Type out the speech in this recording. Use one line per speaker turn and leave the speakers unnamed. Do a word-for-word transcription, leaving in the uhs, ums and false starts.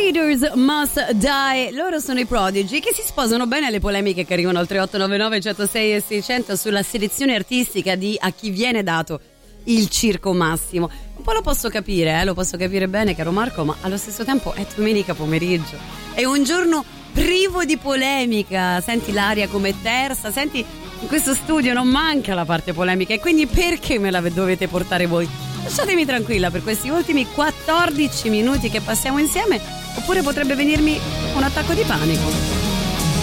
Haters Must Die, loro sono i Prodigy, che si sposano bene alle polemiche che arrivano al tre otto nove nove uno zero sei e seicento sulla selezione artistica di a chi viene dato il Circo Massimo. Un po' lo posso capire, eh? lo posso capire bene, caro Marco, ma allo stesso tempo è domenica pomeriggio, è un giorno privo di polemica, senti l'aria come tersa, senti in questo studio non manca la parte polemica, e quindi perché me la dovete portare voi? Lasciatemi tranquilla per questi ultimi quattordici minuti che passiamo insieme, oppure potrebbe venirmi un attacco di panico.